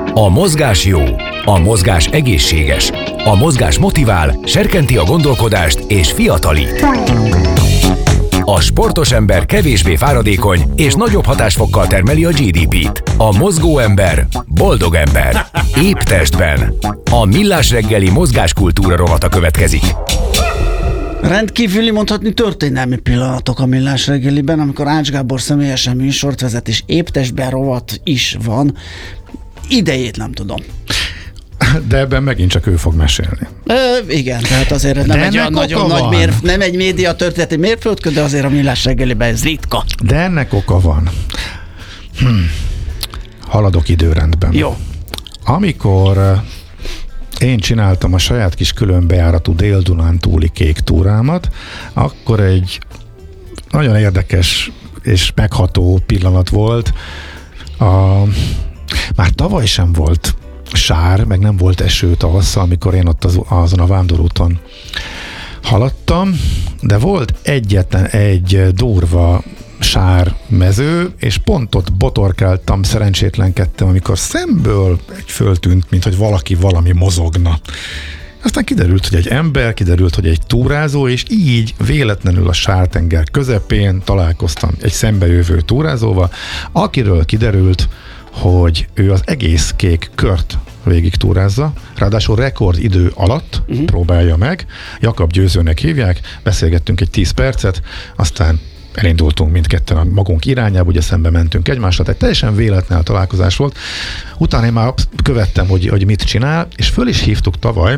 A mozgás jó, a mozgás egészséges, a mozgás motivál, serkenti a gondolkodást és fiatalít. A sportos ember kevésbé fáradékony és nagyobb hatásfokkal termeli a GDP-t. A mozgó ember boldog ember. Épp testben. A Millás reggeli mozgáskultúra rovata következik. Rendkívüli, mondhatni történelmi pillanatok a Millás reggeliben, amikor Ács Gábor személyesen műsort vezet, és épp testben rovat is van. Idejét nem tudom. De ebben megint csak ő fog mesélni. Igen, tehát azért nem egy olyan nagyon nagy nem egy média történeti mérföldkő, de azért a Millás reggeliben ez ritka. De ennek oka van. Haladok időrendben. Jó. Amikor én csináltam a saját kis különbejáratú Dél-Dunántúli kék túrámat, akkor egy nagyon érdekes és megható pillanat volt. Már tavaly sem volt sár, meg nem volt eső tavasszal, amikor én ott azon a vándorúton haladtam, de volt egyetlen egy durva sár mező, és pont ott botorkáltam, szerencsétlenkedtem, amikor szemből föltűnt, mint hogy valami mozogna. Aztán kiderült, hogy egy ember, kiderült, hogy egy túrázó, és így véletlenül a sártenger közepén találkoztam egy szembejövő túrázóval, akiről kiderült, hogy ő az egész kék kört végig túrázza, ráadásul rekordidő alatt próbálja meg. Jakab Győzőnek hívják, beszélgettünk egy 10 percet, aztán elindultunk mindketten a magunk irányába, ugye szembe mentünk egymással, tehát teljesen véletlen találkozás volt. Utána én már követtem, hogy mit csinál, és föl is hívtuk tavaly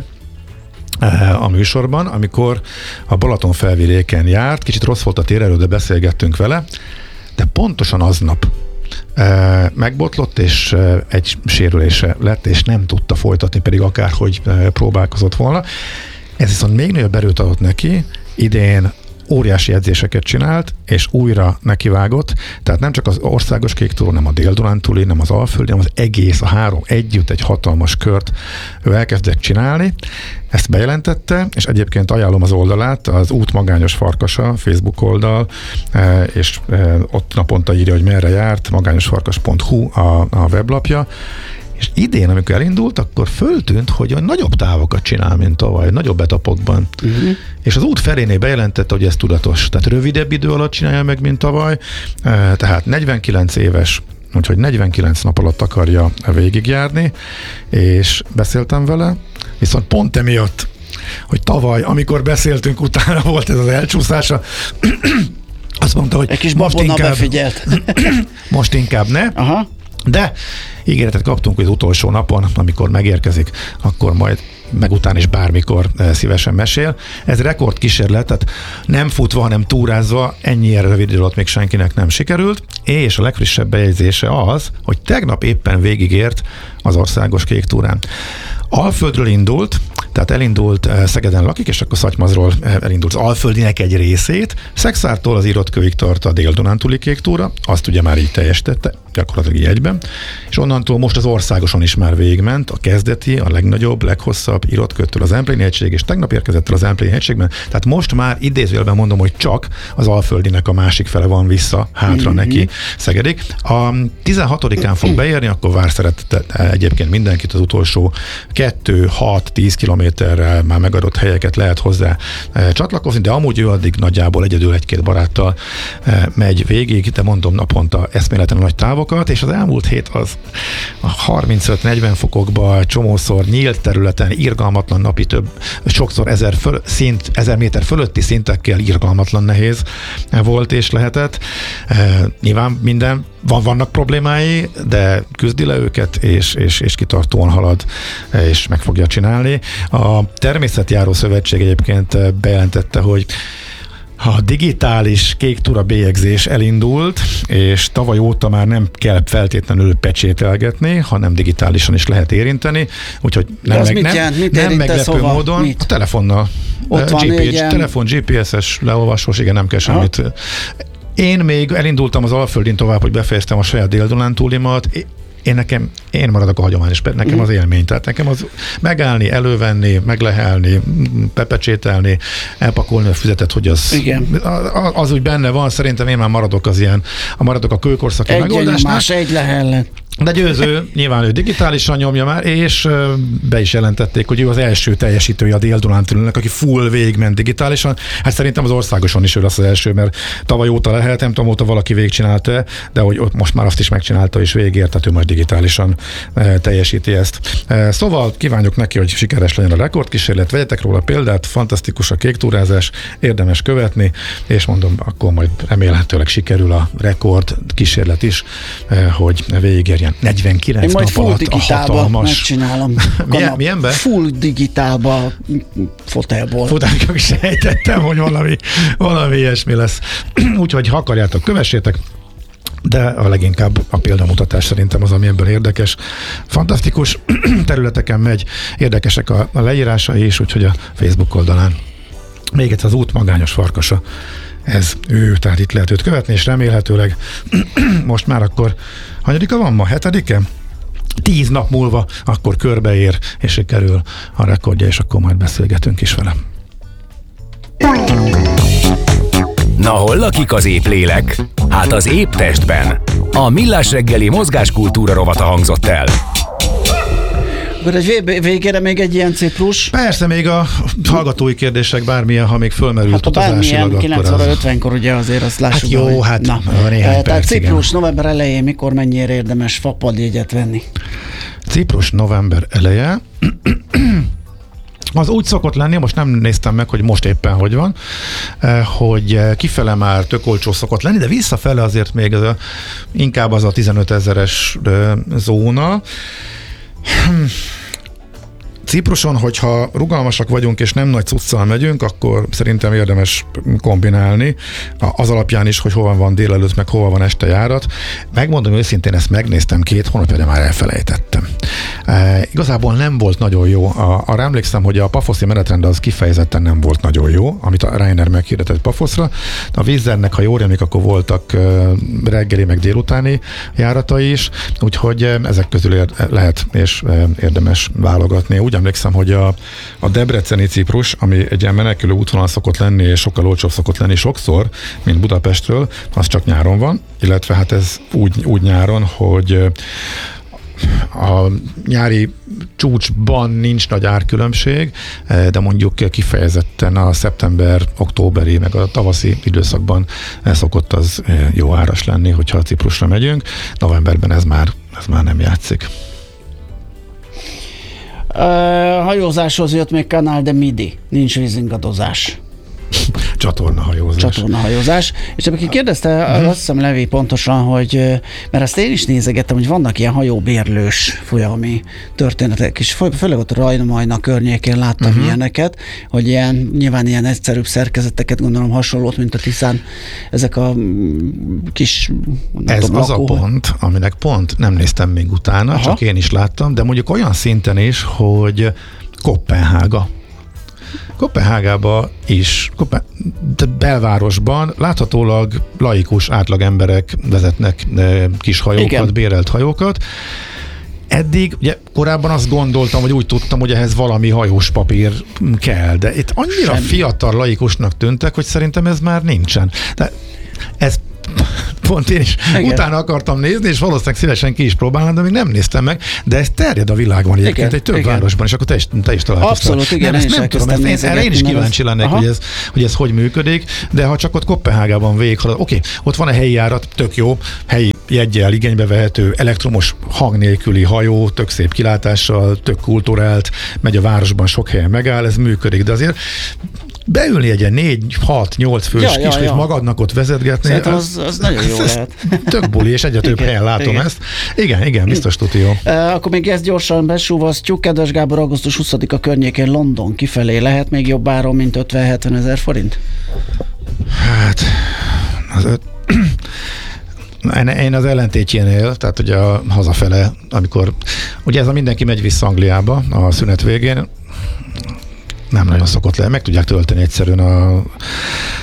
a műsorban, amikor a Balaton felvidéken járt, kicsit rossz volt a térerő, de beszélgettünk vele, de pontosan aznap megbotlott, és egy sérülése lett, és nem tudta folytatni, pedig akárhogy próbálkozott volna. Ez viszont még nagyobb erőt adott neki, idén óriási edzéseket csinált, és újra nekivágott, tehát nem csak az országos kék túron, nem a Dél-Dunántúli, nem az Alföldi, hanem az egész, a 3 együtt egy hatalmas kört ő elkezdett csinálni, ezt bejelentette, és egyébként ajánlom az oldalát, az Út Magányos Farkasa Facebook oldal, és ott naponta írja, hogy merre járt, magányosfarkas.hu a weblapja, és idén, amikor elindult, akkor föltűnt, hogy nagyobb távokat csinál, mint tavaly, nagyobb etapokban. És az út felénél bejelentette, hogy ez tudatos. Tehát rövidebb idő alatt csinálja meg, mint tavaly, tehát 49 éves, úgyhogy 49 nap alatt akarja végigjárni, és beszéltem vele, viszont pont emiatt, hogy tavaly, amikor beszéltünk, utána volt ez az elcsúszása, azt mondta, hogy egy kis babonna befigyelt. Most inkább ne. Aha. De ígéretet kaptunk, hogy az utolsó napon, amikor megérkezik, akkor majd meg után is bármikor szívesen mesél. Ez rekordkísérlet, tehát nem futva, hanem túrázva, ennyi rövid idő alatt még senkinek nem sikerült, és a legfrissebb bejegyzése az, hogy tegnap éppen végigért az országos kék túrán. Alföldről indult, tehát elindult, Szegeden lakik, és akkor Szatymazról elindult az Alföldinek egy részét, Szexártól az Írott-kőig tart a Dél-Dunántúli kék túra, azt ugye már így teljesítette, gyakorlatilag így egyben, és onnantól most az országoson is már végigment, a kezdeti, a legnagyobb, leghosszabb Írott-kőtől az Empléni hegység, és tegnap érkezett el az Empléni hegységben, tehát most már idézőjelben mondom, hogy csak az Alföldinek a másik fele van vissza, hátra neki Szegedig. A 16-án fog beérni, akkor vár szeretettel egyébként mindenkit, az utolsó 2-6-10 kilométerrel már megadott helyeket lehet hozzá csatlakozni, de amúgy ő addig nagyjából egyedül 1-2 baráttal megy végig, de mondom naponta eszméletlen nagy távokat, és az elmúlt hét az a 35-40 fokokban csomószor nyílt területen irgalmatlan napi több, sokszor 1000 méter fölötti szintekkel irgalmatlan nehéz volt és lehetett. Nyilván minden vannak problémái, de küzdi le őket, és kitartóan halad, és meg fogja csinálni. A Természetjáró Szövetség egyébként bejelentette, hogy a digitális kék túra bélyegzés elindult, és tavaly óta már nem kell feltétlenül pecsételgetni, hanem digitálisan is lehet érinteni, úgyhogy nem meglepő módon a telefonnal. Telefon, GPS-es leolvasós, igen, nem kell semmit. Én még elindultam az Alföldin tovább, hogy befejeztem a saját Dél-Dunántúlimat. Én maradok a hagyományos, nekem az élmény, tehát nekem az megállni, elővenni, meglehelni, pepecsételni, elpakolni a füzetet, hogy az úgy benne van, szerintem én már maradok a kőkorszaki megoldásnál. Egy lehellen. De győző, nyilván ő digitálisan nyomja már, és be is jelentették, hogy ő az első teljesítője a Dél-Dunántúlinak, aki full végigment digitálisan. Hát szerintem az országoson is ő lesz az első, mert tavaly óta lehet, nem tudom, óta valaki végigcsinálta, de hogy ott most már azt is megcsinálta, és végigért, tehát ő majd digitálisan teljesíti ezt. Szóval kívánjuk neki, hogy sikeres legyen a rekordkísérlet, vegyetek róla példát, fantasztikus a kék túrázás, érdemes követni, és mondom, akkor majd remélhetőleg sikerül a rekord kísérlet is, hogy végigérjen 49 nap alatt a hatalmas... megcsinálom. Milyenbe? Full digitálba fotelból. Fotelból sejtettem, hogy valami ilyesmi lesz. Úgyhogy ha akarjátok, kövessétek, de a leginkább a példamutatás szerintem az, ami ebben érdekes. Fantasztikus területeken megy, érdekesek a leírásai is, úgyhogy a Facebook oldalán még egyszer az út magányos farkasa. Ez ő, tehát itt lehet őt követni, és remélhetőleg most már akkor hanyadika van ma? 7-e? 10 nap múlva akkor körbeér, és sikerül a rekordja, és akkor majd beszélgetünk is vele. Na hol lakik az épp lélek? Hát az épp testben. A Millás reggeli mozgáskultúra rovata hangzott el. Akkor egy végére még egy ilyen ciprus. Persze, még a hallgatói kérdések bármilyen, ha még fölmerült hát utazásilag, 9 óra 50-kor ugye azért azt lássuk. Hát jó, hogy... hát néhány perc, tehát ciprus igen. November elején mikor mennyire érdemes fapadjegyet venni? Ciprus november eleje. Az úgy szokott lenni, most nem néztem meg, hogy most éppen hogy van, hogy kifele már tök olcsó szokott lenni, de visszafele azért még inkább az a 15 000-es zóna. Cipruson, hogyha rugalmasak vagyunk és nem nagy cuccal megyünk, akkor szerintem érdemes kombinálni az alapján is, hogy hova van délelőtt, meg hova van este járat. Megmondom őszintén, ezt megnéztem 2 hónapja, de már elfelejtettem. Igazából nem volt nagyon jó. Arra emlékszem, hogy a pafoszi menetrend az kifejezetten nem volt nagyon jó, amit a Ryanair meghirdetett Pafoszra. A Wizzernek, ha jól emlék, akkor voltak reggeli meg délutáni járatai is, úgyhogy ezek közül lehet és érdemes válogatni. Úgy emlékszem, hogy a debreceni Ciprus, ami egy ilyen menekülő útvonal szokott lenni, és sokkal olcsóbb szokott lenni sokszor, mint Budapestről, az csak nyáron van, illetve hát ez úgy nyáron, hogy a nyári csúcsban nincs nagy árkülönbség, de mondjuk kifejezetten a szeptember-októberi, meg a tavaszi időszakban szokott az jó áras lenni, hogyha a Ciprusra megyünk. Novemberben ez már nem játszik. Hajózáshoz jött még Canal de Midi, nincs vízingadozás. Csatornahajózás. És aki kérdezte, azt hiszem Levi pontosan, hogy, mert azt én is nézegettem, hogy vannak ilyen hajóbérlős folyami történetek, és főleg ott Rajna-Majna környékén láttam ilyeneket, hogy nyilván ilyen egyszerűbb szerkezeteket, gondolom hasonlót, mint a Tiszán, ezek a kis ez az a pont, aminek pont nem néztem még utána, csak én is láttam, de mondjuk olyan szinten is, hogy Koppenhágában is, de belvárosban láthatólag laikus átlag emberek vezetnek kis hajókat, igen. Bérelt hajókat. Eddig, ugye korábban azt gondoltam, hogy úgy tudtam, hogy ehhez valami hajós papír kell, de itt annyira fiatal laikusnak tűntek, hogy szerintem ez már nincsen. De ez pont én is utána akartam nézni, és valószínűleg szívesen ki is próbálnám, de még nem néztem meg, de ez terjed a világban egyébként, egy több városban, és akkor te is találkoztál. Abszolút, igen. Nem, ezt nem tudom, erre én is kíváncsi lennék, hogy ez hogy működik, de ha csak ott Koppenhágában végighalad, oké, ott van egy helyi járat, tök jó, helyi jeggyel igénybe vehető, elektromos hang nélküli hajó, tök szép kilátással, tök kulturált, megy a városban, sok helyen megáll, ez működik, de azért beülni egy ilyen 4-6-8 fős és magadnak ott vezetgetni. Szerintem az nagyon jó lehet. Tök buli, és egyre több helyen látom ezt. Igen, biztos tuti jó. Akkor még ezt gyorsan besúvasztjuk. Kedves Gábor, augusztus 20-a környékén London kifelé lehet még jobb áron, mint 50-70 ezer forint? Hát, én az ellentétjénél, tehát ugye a hazafele, amikor, ugye ez a mindenki megy vissza Angliába a szünet végén, nem nagyon szokott le, meg tudják tölteni egyszerűen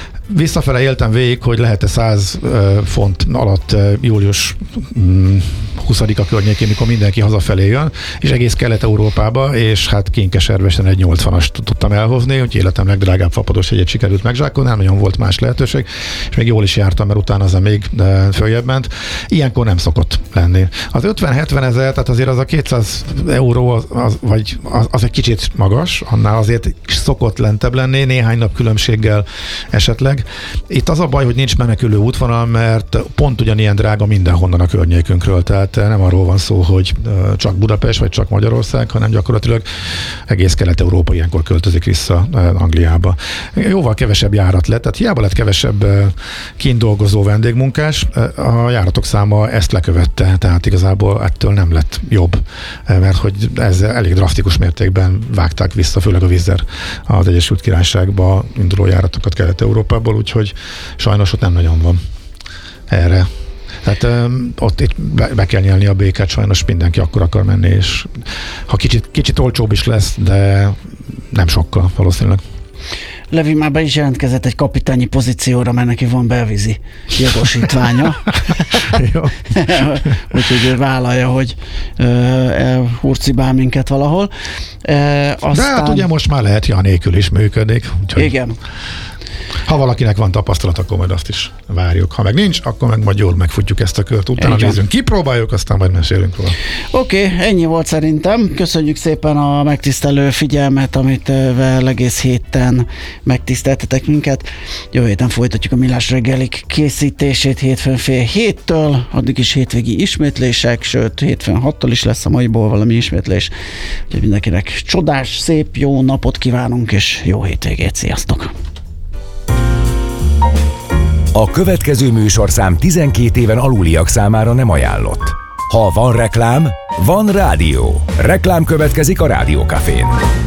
visszafele éltem végig, hogy lehet-e 100 font alatt július 20-a környékén, mikor mindenki hazafelé jön, és egész Kelet-Európába, és hát Kénkeservesen egy 80-ast tudtam elhozni, hogy életem legdrágább fapados jegyet sikerült megzsákolni, nem nagyon volt más lehetőség, és még jól is jártam, mert utána az még följebb ment. Ilyenkor nem szokott lenni. Az 50-70 ezer, tehát azért az a 200 euró, az egy kicsit magas, annál azért szokott lentebb lenni, néhány nap különbséggel esetleg. Itt az a baj, hogy nincs menekülő útvonal, mert pont ugyanilyen drága mindenhonnan a környékünkről, tehát nem arról van szó, hogy csak Budapest, vagy csak Magyarország, hanem gyakorlatilag egész Kelet-Európa ilyenkor költözik vissza Angliába. Jóval kevesebb járat lett, tehát hiába lett kevesebb kint dolgozó vendégmunkás, a járatok száma ezt lekövette, tehát igazából ettől nem lett jobb, mert hogy ez elég drasztikus mértékben vágták vissza, főleg a Wizz Air az Egyesült Királyságba induló járatokat Kelet-Európából, úgyhogy sajnos ott nem nagyon van erre. Tehát ott itt be kell nyelni a békát, sajnos mindenki akkor akar menni, és ha kicsit olcsóbb is lesz, de nem sokkal valószínűleg. Levi már be is jelentkezett egy kapitányi pozícióra, mert neki van belvízi jogosítványa. Úgyhogy ő vállalja, hogy hurcibál minket valahol. Aztán... De hát ugye most már lehet nélkül is működik. Úgyhogy... Igen. Ha valakinek van tapasztalat, akkor majd azt is várjuk. Ha meg nincs, akkor meg majd jól megfutjuk ezt a kört. Utána nézzünk, kipróbáljuk, aztán majd mesélünk róla. Oké, ennyi volt szerintem. Köszönjük szépen a megtisztelő figyelmet, amit egész héten megtiszteltetek minket. Jövő héten folytatjuk a Millás reggelik készítését hétfőn 6:30-től, addig is hétvégi ismétlések, sőt hétfőn 6-tól is lesz a maiból valami ismétlés. Úgyhogy mindenkinek csodás, szép, jó napot kívánunk, és jó hétvégét. Sziasztok! A következő műsorszám 12 éven aluliak számára nem ajánlott. Ha van reklám, van rádió. Reklám következik a Rádió Cafén.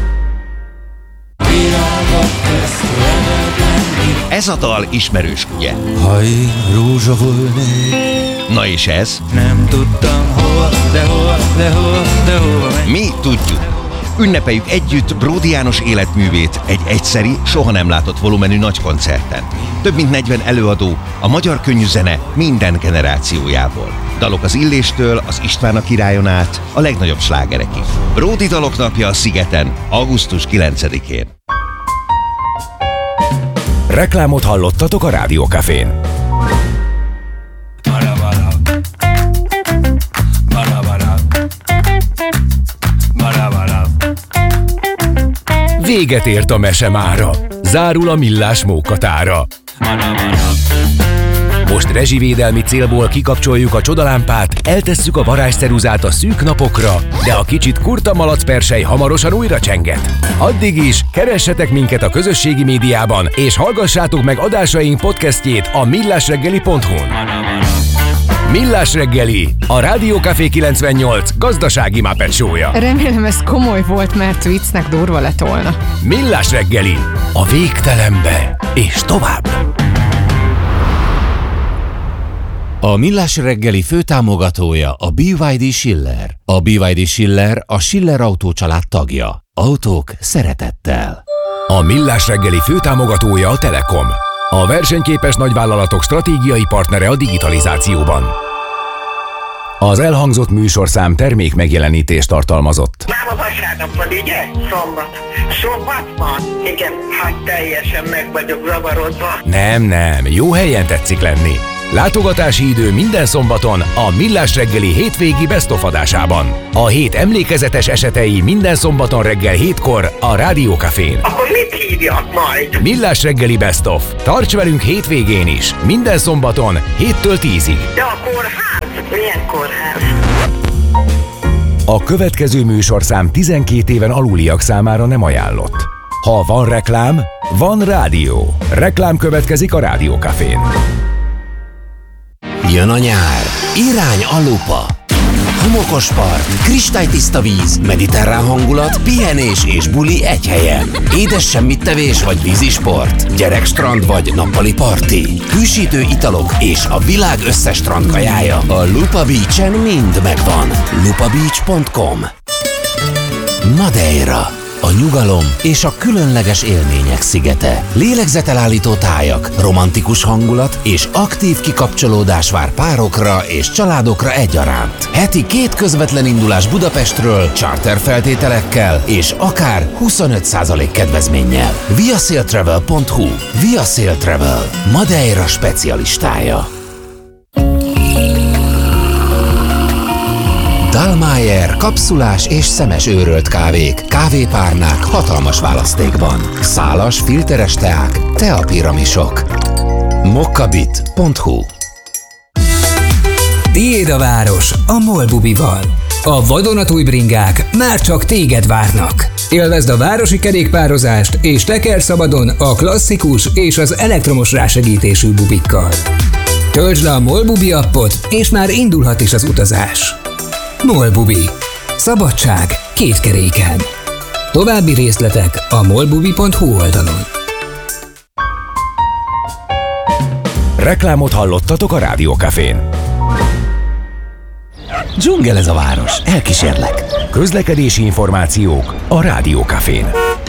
Ez a dal ismerős, ugye? Ha én rózsa volnék. Na és ez? Nem tudtam hol, de hol megy. Mi tudjuk. Ünnepeljük együtt Bródi János életművét egy egyszeri, soha nem látott volumenű nagy koncerten. Több mint 40 előadó, a magyar könnyűzene minden generációjából. Dalok az Illéstől, az István a királyon át, a legnagyobb slágerekig. Bródi Dalok napja a Szigeten, augusztus 9-én. Reklámot hallottatok a Rádió Cafén. Véget ért a mese mára. Zárul a Millás mókatára. Most rezsivédelmi célból kikapcsoljuk a csodalámpát, eltesszük a varázsceruzát a szűk napokra, de a kicsit kurta malacpersely hamarosan újra csenget. Addig is keressetek minket a közösségi médiában, és hallgassátok meg adásaink podcastjét a millásreggeli.hu-n. Millás reggeli, a Rádió Café 98 gazdasági Muppet show-ja. Remélem ez komoly volt, mert viccnek durva lett volna. Millás reggeli, a végtelenbe és tovább. A Millás reggeli főtámogatója a BYD Schiller. A BYD Schiller a Schiller Autó család tagja. Autók szeretettel. A Millás reggeli főtámogatója a Telekom. A versenyképes nagyvállalatok stratégiai partnere a digitalizációban. Az elhangzott műsorszám termék megjelenítést tartalmazott. Már a vasárnap van, ugye? Szombat van? Igen, hát teljesen meg vagyok zavarodva. Nem, jó helyen tetszik lenni. Látogatási idő minden szombaton a Millás reggeli hétvégi Best of adásában. A hét emlékezetes esetei minden szombaton reggel 7-kor a Rádió Cafén. Akkor mit hívjak majd? Millás reggeli Best of. Tarts velünk hétvégén is. Minden szombaton 7-től 10-ig. De a kórház? Milyen kórház? A következő műsorszám 12 éven aluliak számára nem ajánlott. Ha van reklám, van rádió. Reklám következik a Rádió Cafén. Jön a nyár. Irány a lupa. Homokos part, kristálytiszta víz, mediterrán hangulat, pihenés és buli egy helyen. Édes semmittevés vagy vízisport, gyerekstrand vagy nappali parti, hűsítő italok és a világ összes strandkajája. A Lupa Beach-en mind megvan. lupabeach.com. Madeira. a nyugalom és a különleges élmények szigete. Lélegzetelállító tájak, romantikus hangulat és aktív kikapcsolódás vár párokra és családokra egyaránt. Heti 2 közvetlen indulás Budapestről, charter feltételekkel és akár 25% kedvezménnyel. viasailtravel.hu. Via Sail Travel, Madeira specialistája. Dallmayr kapszulás és szemes őrölt kávék, kávépárnák hatalmas választékban. Szálas, filteres teák, teapiramisok. mokkabit.hu. Tiéd a város a MOL Bubival. A vadonatúj bringák már csak téged várnak. Élvezd a városi kerékpározást és tekerj szabadon a klasszikus és az elektromos rásegítésű bubikkal. Töltsd le a MOL Bubi appot, és már indulhat is az utazás. MOL Bubi. Szabadság 2 keréken. További részletek a molbubi.hu oldalon. Reklámot hallottatok a Rádiókafén. Dzsungel ez a város, elkísérlek. Közlekedési információk a Rádiókafén.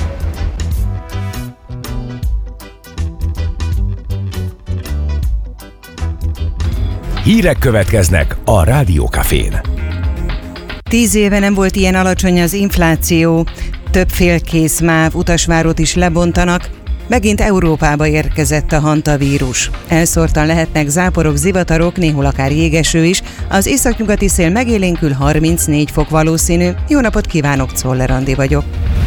Hírek következnek a Rádiókafén. 10 éve nem volt ilyen alacsony az infláció, több félkész MÁV utasvárót is lebontanak, megint Európába érkezett a hantavírus. Elszórtan lehetnek záporok, zivatarok, néhol akár jégeső is, az északnyugati szél megélénkül, 34 fok valószínű. Jó napot kívánok, Czoller Andi vagyok.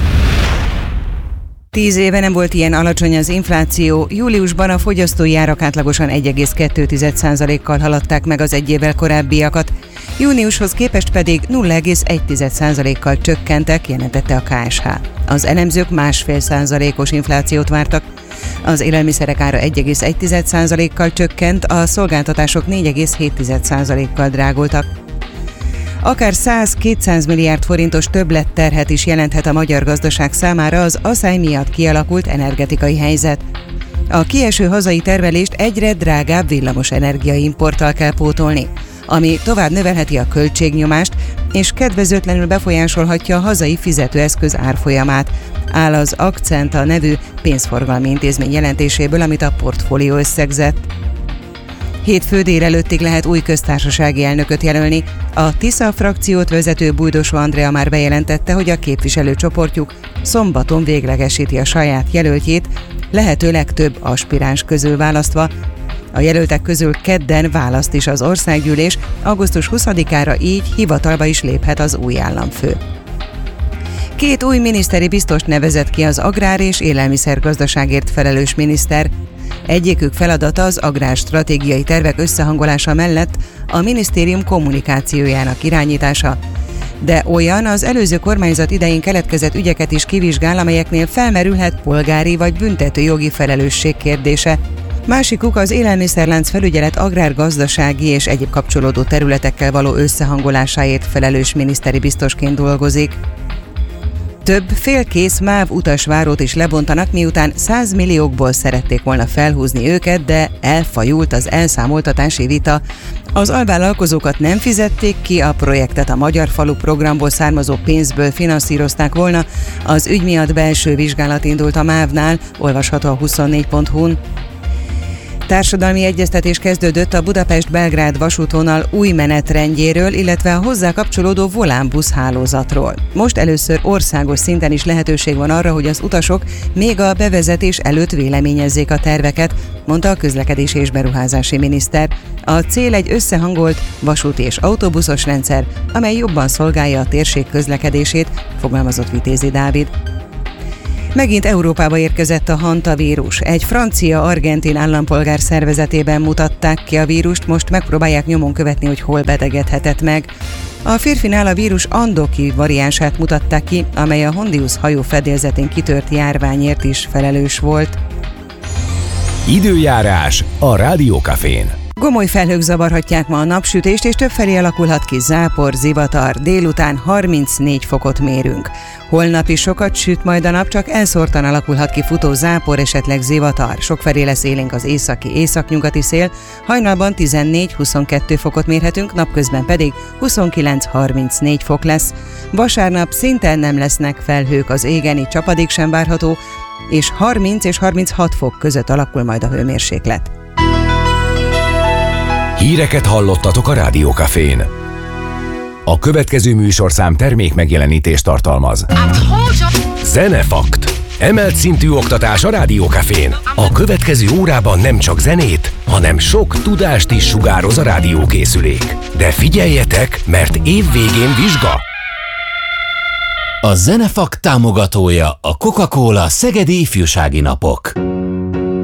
10 éve nem volt ilyen alacsony az infláció, júliusban a fogyasztói árak átlagosan 1,2%-kal haladták meg az egy évvel korábbiakat, júniushoz képest pedig 0,1%-kal csökkentek, jelentette a KSH. Az elemzők 1,5%-os inflációt vártak. Az élelmiszerek ára 1,1%-kal csökkent, a szolgáltatások 4,7%-kal drágultak. Akár 100-200 milliárd forintos többletterhet is jelenthet a magyar gazdaság számára az asszály miatt kialakult energetikai helyzet. A kieső hazai termelést egyre drágább villamos energiaimporttal kell pótolni, ami tovább növelheti a költségnyomást és kedvezőtlenül befolyásolhatja a hazai fizetőeszköz árfolyamát, áll az Akcenta nevű pénzforgalmi intézmény jelentéséből, amit a Portfólió összegzett. Hétfő délelőttig lehet új köztársasági elnököt jelölni. A Tisza frakciót vezető Bújdosó Andrea már bejelentette, hogy a képviselőcsoportjuk szombaton véglegesíti a saját jelöltjét, lehetőleg több aspiráns közül választva. A jelöltek közül kedden választ is az országgyűlés, augusztus 20-ára így hivatalba is léphet az új államfő. 2 új miniszteri biztost nevezett ki az agrár- és élelmiszergazdaságért felelős miniszter. Egyikük feladata az agrárstratégiai tervek összehangolása mellett a minisztérium kommunikációjának irányítása. De olyan az előző kormányzat idején keletkezett ügyeket is kivizsgál, amelyeknél felmerülhet polgári vagy büntetőjogi felelősség kérdése. Másikuk az élelmiszerlánc felügyelet agrárgazdasági és egyéb kapcsolódó területekkel való összehangolásáért felelős miniszteri biztosként dolgozik. Több félkész MÁV utasvárót is lebontanak, miután 100 milliókból szerették volna felhúzni őket, de elfajult az elszámoltatási vita. Az alvállalkozókat nem fizették ki, a projektet a Magyar Falu programból származó pénzből finanszírozták volna. Az ügy miatt belső vizsgálat indult a MÁV-nál, olvasható a 24.hu-n. Társadalmi egyeztetés kezdődött a Budapest-Belgrád vasútvonal új menetrendjéről, illetve a hozzá kapcsolódó volánbusz hálózatról. Most először országos szinten is lehetőség van arra, hogy az utasok még a bevezetés előtt véleményezzék a terveket, mondta a közlekedési és beruházási miniszter. A cél egy összehangolt vasúti és autóbuszos rendszer, amely jobban szolgálja a térség közlekedését, fogalmazott Vitézi Dávid. Megint Európába érkezett a hantavírus. Egy francia-argentin állampolgár szervezetében mutatták ki a vírust, most megpróbálják nyomon követni, hogy hol betegedhetett meg. A férfinál a vírus andoki variánsát mutatták ki, amely a Hondius hajó fedélzetén kitört járványért is felelős volt. Időjárás a Rádiókafén. Gomoly felhők zavarhatják ma a napsütést, és többfelé alakulhat ki zápor, zivatar. Délután 34 fokot mérünk. Holnap is sokat süt majd a nap, csak elszórtan alakulhat ki futó zápor, esetleg zivatar. Sokfelé lesz élénk az északi-északnyugati szél, hajnalban 14-22 fokot mérhetünk, napközben pedig 29-34 fok lesz. Vasárnap szinte nem lesznek felhők az égen, így csapadék sem várható, és 30 és 36 fok között alakul majd a hőmérséklet. Híreket hallottatok a Rádiókafén. A következő műsorszám termék megjelenítést tartalmaz. Zenefakt. Emelt szintű oktatás a Rádiókafén. A következő órában nem csak zenét, hanem sok tudást is sugároz a rádiókészülék. De figyeljetek, mert évvégén vizsga. A Zenefakt támogatója a Coca-Cola Szegedi Ifjúsági Napok.